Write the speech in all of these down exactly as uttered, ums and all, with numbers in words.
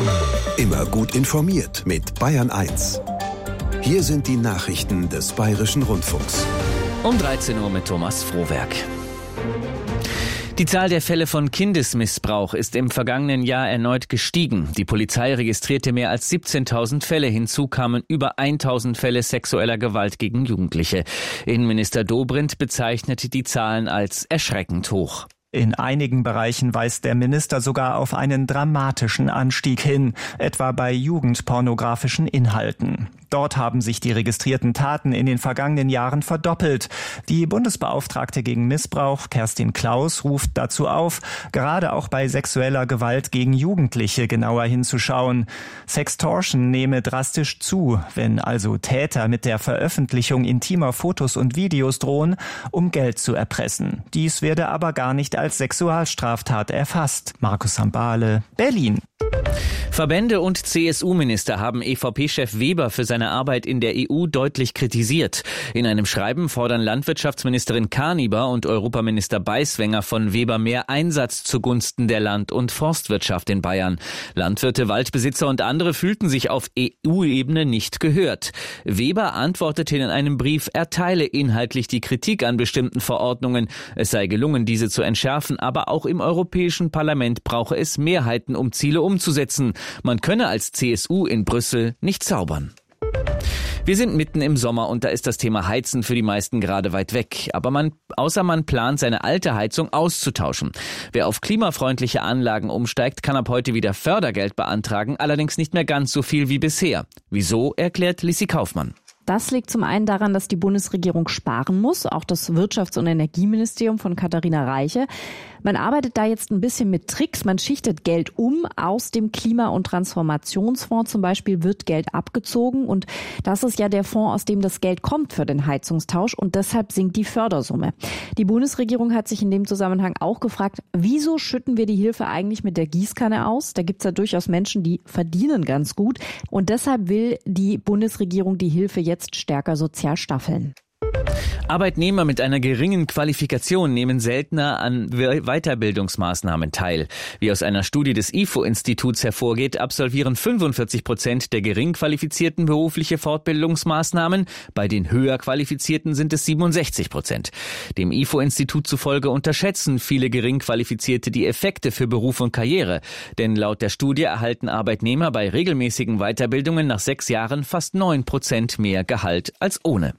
Immer gut informiert mit Bayern eins. Hier sind die Nachrichten des Bayerischen Rundfunks. Um dreizehn Uhr mit Thomas Frohwerk. Die Zahl der Fälle von Kindesmissbrauch ist im vergangenen Jahr erneut gestiegen. Die Polizei registrierte mehr als siebzehntausend Fälle. Hinzu kamen über tausend Fälle sexueller Gewalt gegen Jugendliche. Innenminister Dobrindt bezeichnete die Zahlen als erschreckend hoch. In einigen Bereichen weist der Minister sogar auf einen dramatischen Anstieg hin, etwa bei jugendpornografischen Inhalten. Dort haben sich die registrierten Taten in den vergangenen Jahren verdoppelt. Die Bundesbeauftragte gegen Missbrauch, Kerstin Klaus, ruft dazu auf, gerade auch bei sexueller Gewalt gegen Jugendliche genauer hinzuschauen. Sextortion nehme drastisch zu, wenn also Täter mit der Veröffentlichung intimer Fotos und Videos drohen, um Geld zu erpressen. Dies werde aber gar nicht als Sexualstraftat erfasst. Markus Sambale, Berlin. Verbände und C S U-Minister haben E V P-Chef Weber für seine Arbeit in der E U deutlich kritisiert. In einem Schreiben fordern Landwirtschaftsministerin Karniber und Europaminister Beiswenger von Weber mehr Einsatz zugunsten der Land- und Forstwirtschaft in Bayern. Landwirte, Waldbesitzer und andere fühlten sich auf E U-Ebene nicht gehört. Weber antwortete in einem Brief, er teile inhaltlich die Kritik an bestimmten Verordnungen. Es sei gelungen, diese zu entschärfen, aber auch im Europäischen Parlament brauche es Mehrheiten, um Ziele umzusetzen. Man könne als C S U in Brüssel nicht zaubern. Wir sind mitten im Sommer und da ist das Thema Heizen für die meisten gerade weit weg. Aber man, außer man plant, seine alte Heizung auszutauschen. Wer auf klimafreundliche Anlagen umsteigt, kann ab heute wieder Fördergeld beantragen, allerdings nicht mehr ganz so viel wie bisher. Wieso, erklärt Lissi Kaufmann. Das liegt zum einen daran, dass die Bundesregierung sparen muss, auch das Wirtschafts- und Energieministerium von Katharina Reiche. Man arbeitet da jetzt ein bisschen mit Tricks. Man schichtet Geld um. Aus dem Klima- und Transformationsfonds zum Beispiel wird Geld abgezogen. Und das ist ja der Fonds, aus dem das Geld kommt für den Heizungstausch. Und deshalb sinkt die Fördersumme. Die Bundesregierung hat sich in dem Zusammenhang auch gefragt, wieso schütten wir die Hilfe eigentlich mit der Gießkanne aus? Da gibt's ja durchaus Menschen, die verdienen ganz gut. Und deshalb will die Bundesregierung die Hilfe jetzt stärker sozial staffeln. Arbeitnehmer mit einer geringen Qualifikation nehmen seltener an Weiterbildungsmaßnahmen teil. Wie aus einer Studie des I F O-Instituts hervorgeht, absolvieren fünfundvierzig Prozent der gering Qualifizierten berufliche Fortbildungsmaßnahmen. Bei den höher Qualifizierten sind es siebenundsechzig Prozent. Dem I F O-Institut zufolge unterschätzen viele gering Qualifizierte die Effekte für Beruf und Karriere. Denn laut der Studie erhalten Arbeitnehmer bei regelmäßigen Weiterbildungen nach sechs Jahren fast neun Prozent mehr Gehalt als ohne.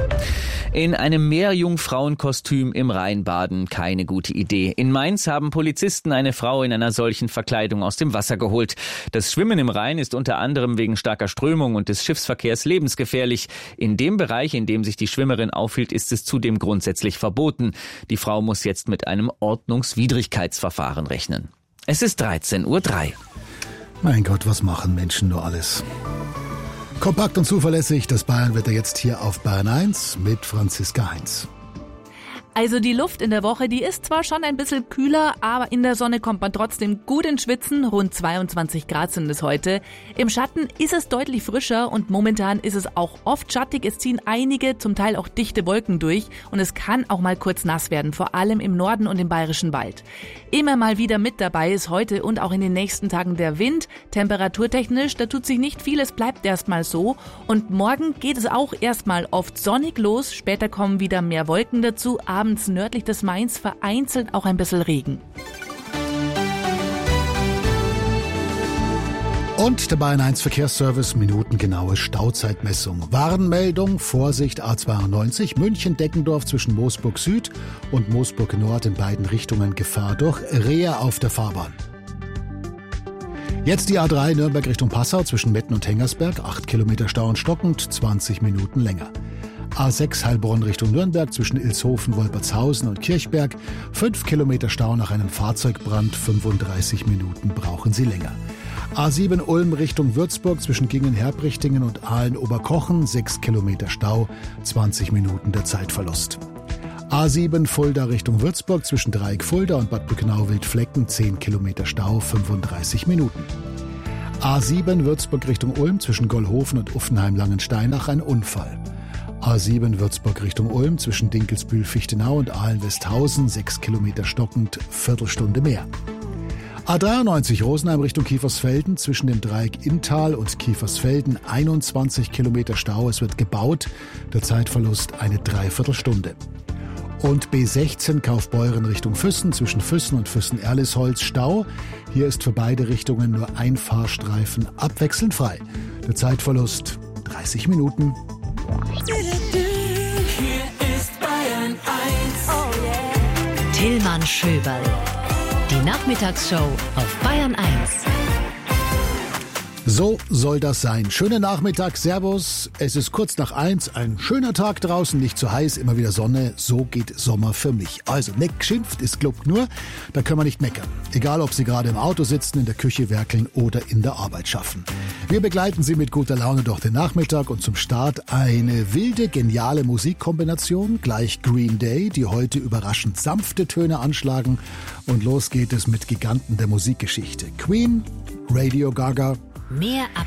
In einem Meerjungfrauenkostüm im Rhein baden, keine gute Idee. In Mainz haben Polizisten eine Frau in einer solchen Verkleidung aus dem Wasser geholt. Das Schwimmen im Rhein ist unter anderem wegen starker Strömung und des Schiffsverkehrs lebensgefährlich. In dem Bereich, in dem sich die Schwimmerin aufhielt, ist es zudem grundsätzlich verboten. Die Frau muss jetzt mit einem Ordnungswidrigkeitsverfahren rechnen. Es ist dreizehn Uhr drei. Mein Gott, was machen Menschen nur alles? Kompakt und zuverlässig, das Bayernwetter jetzt hier auf Bayern eins mit Franziska Heinz. Also die Luft in der Woche, die ist zwar schon ein bisschen kühler, aber in der Sonne kommt man trotzdem gut ins Schwitzen. Rund zweiundzwanzig Grad sind es heute. Im Schatten ist es deutlich frischer und momentan ist es auch oft schattig. Es ziehen einige, zum Teil auch dichte Wolken durch und es kann auch mal kurz nass werden, vor allem im Norden und im Bayerischen Wald. Immer mal wieder mit dabei ist heute und auch in den nächsten Tagen der Wind. Temperaturtechnisch, da tut sich nicht viel, es bleibt erstmal so. Und morgen geht es auch erstmal oft sonnig los. Später kommen wieder mehr Wolken dazu, abends nördlich des Mains vereinzelt auch ein bisschen Regen. Und der Bayern eins Verkehrsservice, minutengenaue Stauzeitmessung. Warnmeldung, Vorsicht A zweiundneunzig, München-Deckendorf zwischen Moosburg Süd und Moosburg Nord in beiden Richtungen Gefahr durch Rehe auf der Fahrbahn. Jetzt die A drei Nürnberg Richtung Passau zwischen Metten und Hengersberg, acht Kilometer Stau und stockend, zwanzig Minuten länger. A sechs Heilbronn Richtung Nürnberg zwischen Ilshofen, Wolpertshausen und Kirchberg. fünf Kilometer Stau nach einem Fahrzeugbrand, fünfunddreißig Minuten brauchen Sie länger. A sieben Ulm Richtung Würzburg zwischen Gingen-Herbrichtingen und Aalen-Oberkochen. sechs Kilometer Stau, zwanzig Minuten der Zeitverlust. A sieben Fulda Richtung Würzburg zwischen Dreieck Fulda und Bad Bückenau-Wildflecken. zehn Kilometer Stau, fünfunddreißig Minuten. A sieben Würzburg Richtung Ulm zwischen Gollhofen und Uffenheim-Langensteinach ein Unfall. A sieben Würzburg Richtung Ulm zwischen Dinkelsbühl-Fichtenau und Aalen-Westhausen, sechs Kilometer stockend, Viertelstunde mehr. A dreiundneunzig Rosenheim Richtung Kiefersfelden, zwischen dem Dreieck Inntal und Kiefersfelden einundzwanzig Kilometer Stau. Es wird gebaut, der Zeitverlust eine Dreiviertelstunde. Und B sechzehn Kaufbeuren Richtung Füssen, zwischen Füssen und Füssen-Erlisholz Stau. Hier ist für beide Richtungen nur ein Fahrstreifen abwechselnd frei. Der Zeitverlust dreißig Minuten. Hier ist Bayern eins. Oh yeah. Tillmann Schöberl. Die Nachmittagsshow auf Bayern eins. So soll das sein. Schönen Nachmittag, Servus. Es ist kurz nach eins, ein schöner Tag draußen, nicht zu heiß, immer wieder Sonne. So geht Sommer für mich. Also, nicht geschimpft, ist glaubt nur, da können wir nicht meckern. Egal, ob Sie gerade im Auto sitzen, in der Küche werkeln oder in der Arbeit schaffen. Wir begleiten Sie mit guter Laune durch den Nachmittag und zum Start eine wilde, geniale Musikkombination, gleich Green Day, die heute überraschend sanfte Töne anschlagen. Und los geht es mit Giganten der Musikgeschichte. Queen, Radio Gaga, Mehr